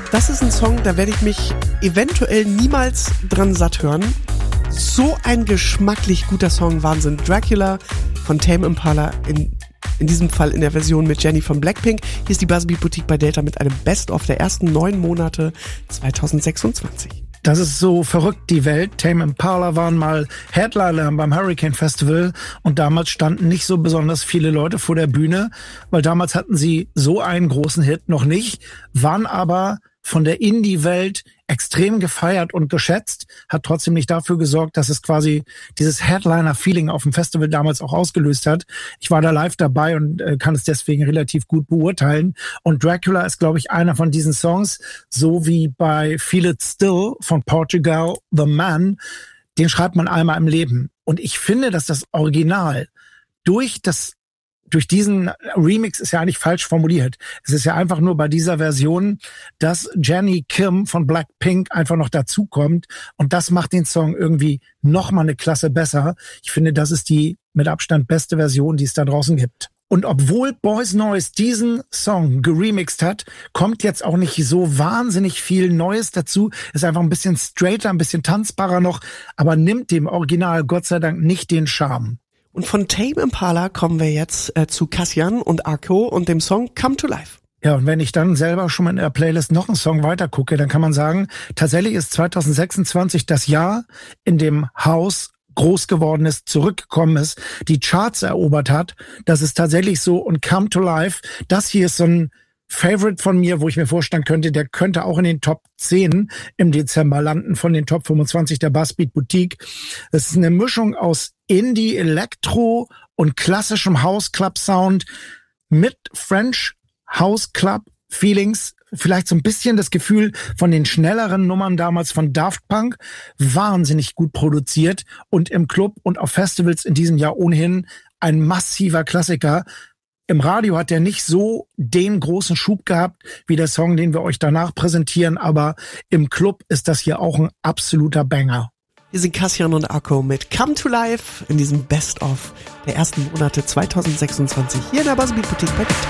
Das ist ein Song, da werde ich mich eventuell niemals dran satt hören. So ein geschmacklich guter Song, Wahnsinn. Dracula von Tame Impala, in diesem Fall in der Version mit Jenny von Blackpink. Hier ist die Buzzbeat Boutique bei Delta mit einem Best-of der ersten 9 Monate 2026. Das ist so verrückt, die Welt. Tame Impala waren mal Headliner beim Hurricane Festival und damals standen nicht so besonders viele Leute vor der Bühne, weil damals hatten sie so einen großen Hit noch nicht, waren aber von der Indie-Welt extrem gefeiert und geschätzt, hat trotzdem nicht dafür gesorgt, dass es quasi dieses Headliner-Feeling auf dem Festival damals auch ausgelöst hat. Ich war da live dabei und kann es deswegen relativ gut beurteilen. Und Dracula ist, glaube ich, einer von diesen Songs, so wie bei Feel It Still von Portugal, The Man, den schreibt man einmal im Leben. Und ich finde, dass das Original durch diesen Remix ist ja eigentlich falsch formuliert. Es ist ja einfach nur bei dieser Version, dass Jenny Kim von Blackpink einfach noch dazukommt und das macht den Song irgendwie noch mal eine Klasse besser. Ich finde, das ist die mit Abstand beste Version, die es da draußen gibt. Und obwohl Boys Noize diesen Song geremixed hat, kommt jetzt auch nicht so wahnsinnig viel Neues dazu. Ist einfach ein bisschen straighter, ein bisschen tanzbarer noch, aber nimmt dem Original Gott sei Dank nicht den Charme. Und von Tame Impala kommen wir jetzt zu Cassian und Arco und dem Song Come to Life. Ja, und wenn ich dann selber schon mal in der Playlist noch einen Song weiter gucke, dann kann man sagen, tatsächlich ist 2026 das Jahr, in dem House groß geworden ist, zurückgekommen ist, die Charts erobert hat. Das ist tatsächlich so. Und Come to Life, das hier ist so ein Favorite von mir, wo ich mir vorstellen könnte, der könnte auch in den Top 10 im Dezember landen, von den Top 25 der Buzzbeat Boutique. Es ist eine Mischung aus Indie, Elektro und klassischem House Club Sound mit French House Club Feelings. Vielleicht so ein bisschen das Gefühl von den schnelleren Nummern damals von Daft Punk. Wahnsinnig gut produziert und im Club und auf Festivals in diesem Jahr ohnehin ein massiver Klassiker. Im Radio hat er nicht so den großen Schub gehabt wie der Song, den wir euch danach präsentieren, aber im Club ist das hier auch ein absoluter Banger. Hier sind Cassian und Arco mit Come to Life in diesem Best-of der ersten Monate 2026 hier in der Buzzbeat Boutique bei Delta.